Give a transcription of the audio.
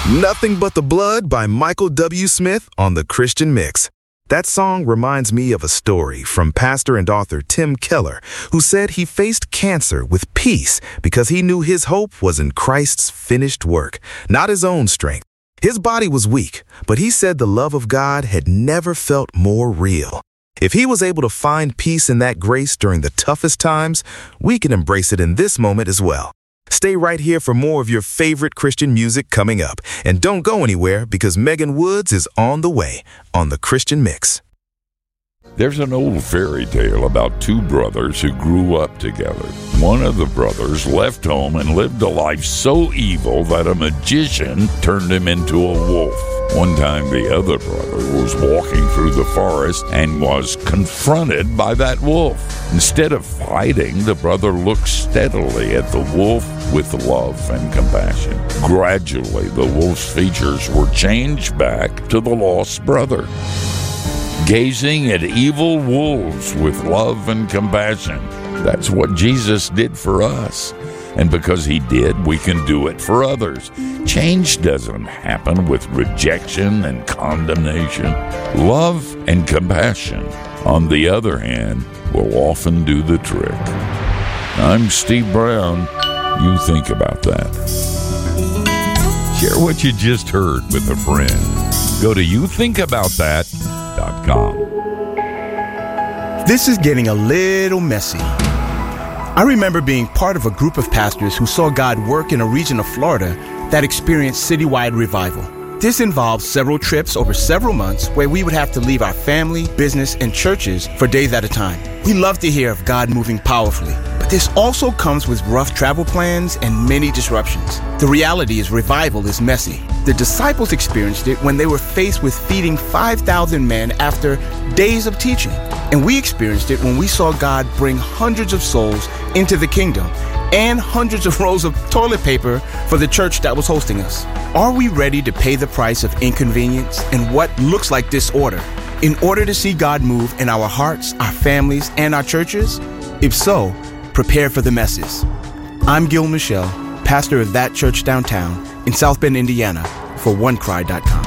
Nothing But the Blood by Michael W. Smith on the Christian Mix. That song reminds me of a story from pastor and author Tim Keller, who said he faced cancer with peace because he knew his hope was in Christ's finished work, not his own strength. His body was weak, but he said the love of God had never felt more real. If he was able to find peace in that grace during the toughest times, we can embrace it in this moment as well. Stay right here for more of your favorite Christian music coming up. And don't go anywhere because Megan Woods is on the way on the Christian Mix. There's an old fairy tale about two brothers who grew up together. One of the brothers left home and lived a life so evil that a magician turned him into a wolf. One time the other brother was walking through the forest and was confronted by that wolf. Instead of fighting, the brother looked steadily at the wolf with love and compassion. Gradually, the wolf's features were changed back to the lost brother. Gazing at evil wolves with love and compassion. That's what Jesus did for us. And because he did, we can do it for others. Change doesn't happen with rejection and condemnation. Love and compassion, on the other hand, will often do the trick. I'm Steve Brown. You think about that. Share what you just heard with a friend. Go to youthinkaboutthat.com. This is getting a little messy. I remember being part of a group of pastors who saw God work in a region of Florida that experienced citywide revival. This involved several trips over several months where we would have to leave our family, business, and churches for days at a time. We love to hear of God moving powerfully, but this also comes with rough travel plans and many disruptions. The reality is revival is messy. The disciples experienced it when they were faced with feeding 5,000 men after days of teaching. And we experienced it when we saw God bring hundreds of souls into the kingdom and hundreds of rolls of toilet paper for the church that was hosting us. Are we ready to pay the price of inconvenience and what looks like disorder in order to see God move in our hearts, our families, and our churches? If so, prepare for the messes. I'm Gil Michelle, pastor of That Church Downtown in South Bend, Indiana, for OneCry.com.